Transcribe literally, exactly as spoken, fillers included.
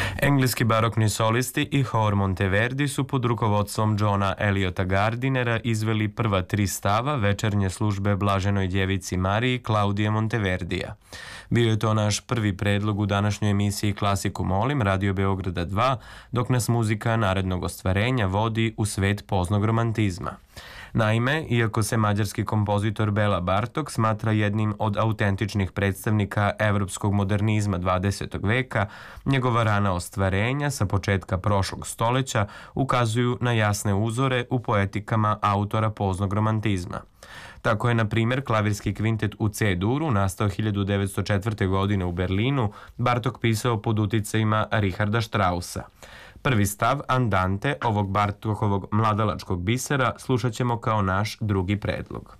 Engleski barokni solisti i hor Monteverdi su pod rukovodstvom Johna Eliota Gardinera izveli prva tri stava večernje službe Blaženoj djevici Mariji Klaudije Monteverdija. Bio je to naš prvi predlog u današnjoj emisiji Klasiku molim Radio Beograda dva, dok nas muzika narednog ostvarenja vodi u svet poznog romantizma. Naime, iako se mađarski kompozitor Bela Bartok smatra jednim od autentičnih predstavnika evropskog modernizma dvadesetog veka, njegova rana ostvarenja sa početka prošlog stoleća ukazuju na jasne uzore u poetikama autora poznog romantizma. Tako je, na primjer, klavirski kvintet u C-duru, nastao hiljadu devetsto četvrte. godine u Berlinu, Bartok pisao pod uticajima Richarda Straussa. Prvi stav, Andante, ovog Bartokovog mladalačkog bisera, slušat ćemo kao naš drugi predlog.